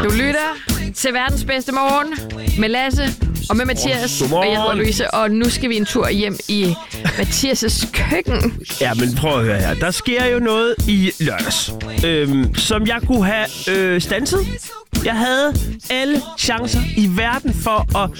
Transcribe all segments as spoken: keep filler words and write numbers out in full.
Du lytter til verdens bedste morgen med Lasse og med Mathias. Oh, og jeg hedder Louise, og nu skal vi en tur hjem i Mathias' køkken. Ja, men prøv at høre her. Der sker jo noget i lørdags, øhm, som jeg kunne have øh, standset. Jeg havde alle chancer i verden for at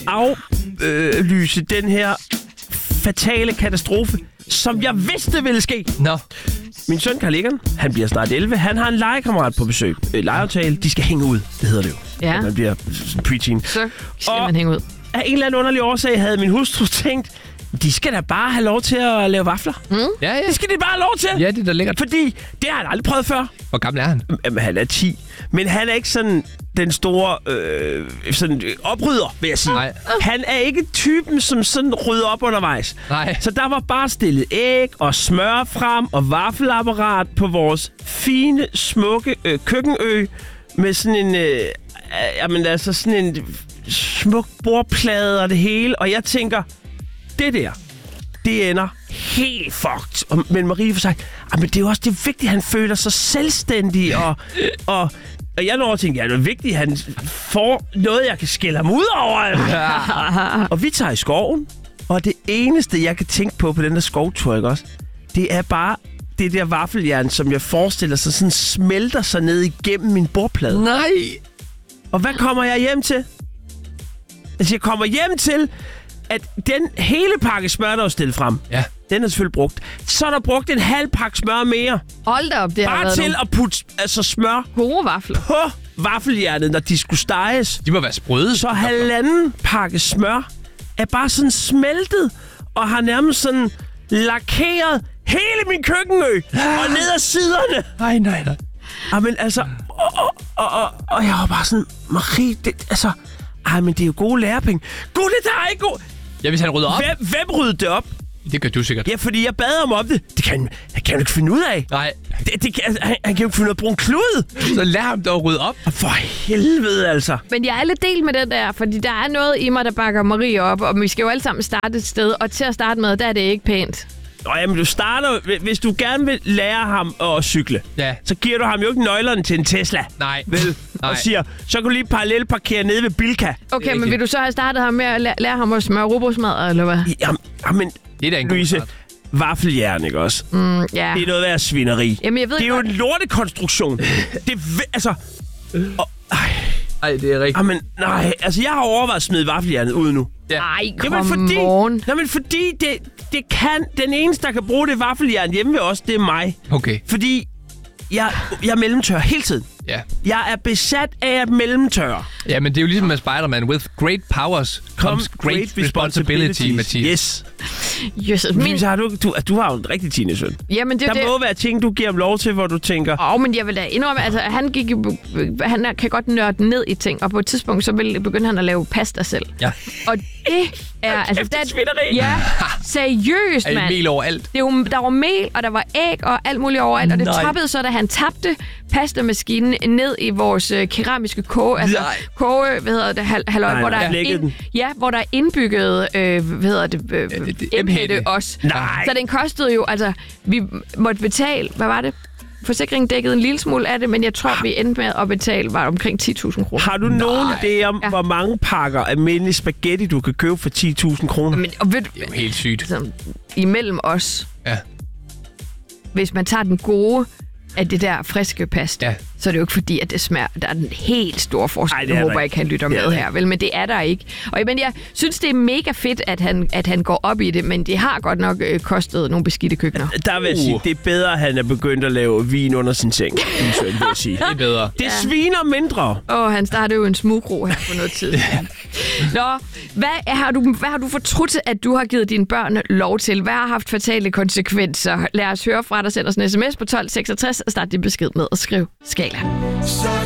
aflyse øh, den her fatale katastrofe, som jeg vidste ville ske. Nå. No. Min søn Carl Egon, han bliver snart elleve. Han har en legekammerat på besøg. Øh, legeaftale, de skal hænge ud. Det hedder det jo. Ja. Man bliver preteen. Så skal og man hænge ud. Af en eller anden underlig årsag havde min hustru tænkt, de skal da bare have lov til at lave vafler. Mm. Ja, ja. Det skal de bare have lov til. Ja, det er da lækkert. Fordi det har han aldrig prøvet før. Hvor gammel er han? Jamen, han er ti. Men han er ikke sådan den store øh, sådan oprydder, vil jeg sige. Nej. Han er ikke typen, som sådan rydder op undervejs. Nej. Så der var bare stillet æg og smør frem og vaffelapparat på vores fine, smukke øh, køkkenø med sådan en, øh, jamen altså sådan en smuk bordplade og det hele. Og jeg tænker, det der, det ender helt fucked. Og, men Marie får sagt, men det er jo også det er vigtigt, at han føler sig selvstændig. Og, og, og jeg når at tænke, ja, det er vigtigt, at han får noget, jeg kan skælde ham ud over. Ja. Og vi tager i skoven, og det eneste, jeg kan tænke på på den der skovtur, ikke også, det er bare det der vaffeljern, som jeg forestiller sig, sådan smelter sig ned igennem min bordplade. Nej! Og hvad kommer jeg hjem til? Altså, jeg kommer hjem til, at den hele pakke smør, der er stillet frem, ja. Den er selvfølgelig brugt. Så er der brugt en halv pakke smør mere. Hold da op, det har Bare været til nogle at putte altså smør gode vafler på vaffeljernet, når de skulle steges. De må være sprøde. Så halvanden pakke smør er bare sådan smeltet, og har nærmest sådan lakeret hele min køkkenø og ned ad siderne. Nej, nej, nej. Jamen altså, og, og, og, og, og jeg var bare sådan, Marie, det, altså, ej, men det er jo gode lærepenge. Gud, det der er ikke god. Ja, hvis han rydder op. Hvem, hvem ryddede det op? Det gør du sikkert. Ja, fordi jeg bad ham om det. Det kan han kan jo ikke finde ud af. Nej. Det, det kan, han, han kan jo ikke finde ud af at bruge en klud. Så lad ham dog rydde op. For helvede, altså. Men jeg er lidt delt med den der, fordi der er noget i mig, der bakker Marie op, og vi skal jo alle sammen starte et sted, og til at starte med, der er det ikke pænt. Nå, jamen, du starter... Hvis du gerne vil lære ham at cykle, ja. Så giver du ham jo ikke nøglerne til en Tesla. Nej. Vel? Nej. Og siger, så kan du lige parallelparkere nede ved Bilka. Okay, men vil du så have startet ham med at lære, lære ham at smøre robotsmad, eller hvad? Jamen, jamen det er da en Louise, god vaffeljern, ikke også? Mm, ja. Det er noget af svineri. Jamen, jeg ved det er godt. jo en lortekonstruktion. Det er... Altså... Og, ej. Ej, det er rigtigt. Jamen, nej. Altså, jeg har overvejet at smide vaffeljernet ud nu. Ja. Ej, Jamen, fordi, jamen, fordi det, det kan... Den eneste, der kan bruge det vaffeljern hjemme ved os, det er mig. Okay. Fordi jeg, jeg er mellemtør hele tiden. Ja. Jeg er besat af at mellemtørre. Ja, men det er jo ligesom med Spider-Man. With great powers comes great, great responsibility, Mathias. Yes. Jesus, min... Har du, du, du har jo en rigtig teenesøn. Jamen, det der det. må være ting, du giver ham lov til, hvor du tænker... Åh, oh, men jeg vil da indrømme, altså han, gik, han kan godt nørde ned i ting, og på et tidspunkt, så vil, begyndte han at lave pasta selv. Ja. Og det er... altså, det er svineri. Ja, seriøst, mand. Er mel overalt? Det var, der var mel, og der var æg, og alt muligt overalt, og det Nej. toppede så, da han tabte pastamaskinen ned i vores øh, keramiske koge, altså Nej. koge, hvad hedder det, hal- halløj, Nej, hvor der er ind, ja, hvor der er indbygget, øh, hvad hedder det, øh, M-hætte også. Nej. Så den kostede jo, altså, vi måtte betale, hvad var det? Forsikringen dækkede en lille smule af det, men jeg tror, vi endte med at betale var omkring ti tusind kroner. Har du nogen idé om, Ja. hvor mange pakker almindelig spaghetti, du kan købe for ti tusind kroner? Men, og ved du, Det er jo helt sygt. altså, imellem os, Ja. hvis man tager den gode af det der friske pasta, Ja. så er det jo ikke fordi, at det smager. Der er en helt stor forskel. Ej, det Jeg er håber der ikke, han lytter Det er med der her, vel? Men det er der ikke. Og men jeg synes, det er mega fedt, at han, at han går op i det, men det har godt nok øh, kostet nogle beskidte køkkener. Der vil jeg sige, det er bedre, at han er begyndt at lave vin under sin seng. Min søn, vil jeg sige. Det er bedre. Det sviner mindre. Og han startede jo en smugro her for noget tid. Nå, hvad har, du, hvad har du fortrudt, at du har givet dine børn lov til? Hvad har haft fatale konsekvenser? Lad os høre fra dig. Send os en sms på tolv seksogtres og start din besked med at skrive skala.